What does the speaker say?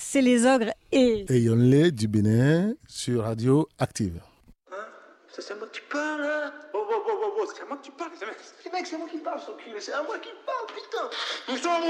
c'est les ogres et Yonlé du Bénin sur Radio Active. Hein? C'est à moi que tu parles, là? C'est à moi que tu parles. Mec, c'est moi qui parle, son cul. C'est à moi qui parle, putain.